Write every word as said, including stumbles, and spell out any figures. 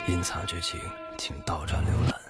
隐藏剧情，请到站浏览。